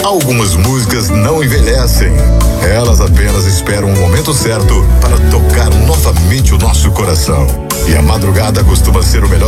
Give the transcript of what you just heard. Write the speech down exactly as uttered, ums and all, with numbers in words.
Algumas músicas não envelhecem. Elas apenas esperam o momento certo para tocar novamente o nosso coração. E a madrugada costuma ser o melhor